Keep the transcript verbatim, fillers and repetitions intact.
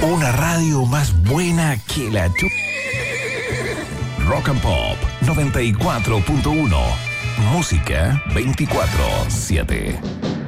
Una radio más buena que la tu... Rock and Pop noventa y cuatro punto uno. Música veinticuatro siete.